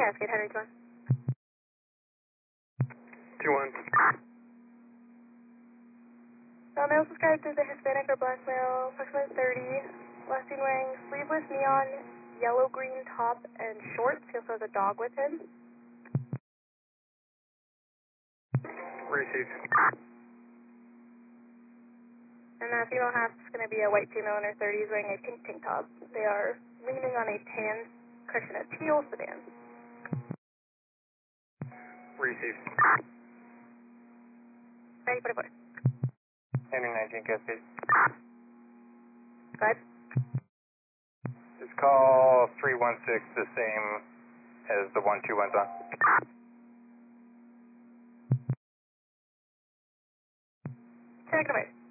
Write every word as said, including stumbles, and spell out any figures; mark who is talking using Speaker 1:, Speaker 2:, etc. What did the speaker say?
Speaker 1: Cascade, Henry two one.
Speaker 2: two one.
Speaker 1: Uh, male subscribed to the Hispanic or black male, approximately thirty, last seen wearing sleeveless neon, yellow-green top and shorts. He also has a dog with him.
Speaker 2: Received.
Speaker 1: And that female half is going to be a white female in her thirties wearing a pink tank top. They are leaning on a tan, correction, a teal sedan.
Speaker 2: Received.
Speaker 1: Ready for the foot.
Speaker 2: Henry nineteen Cascade.
Speaker 1: Go ahead.
Speaker 2: Just call three one six the same as the one two one's on.
Speaker 1: Take it away.